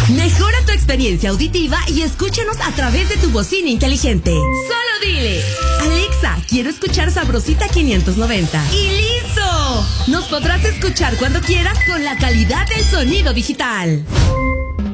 Mejora tu experiencia auditiva y escúchanos a través de tu bocina inteligente. Solo dile: Alexa, quiero escuchar Sabrosita 590. ¡Y listo! Nos podrás escuchar cuando quieras con la calidad del sonido digital.